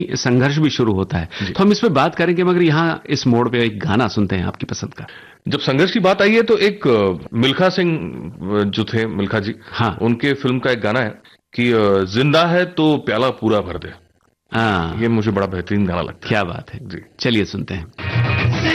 संघर्ष भी शुरू होता है। तो हम इस पे बात करेंगे, मगर यहाँ इस मोड़ पे एक गाना सुनते हैं आपकी पसंद का। जब संघर्ष की बात आई है तो एक मिल्खा सिंह जो थे, मिल्खा जी, हाँ उनके फिल्म का एक गाना है कि जिंदा है तो प्याला पूरा भर दे। हाँ, ये मुझे बड़ा बेहतरीन गाना लगता है। क्या बात है। जी। चलिए सुनते हैं।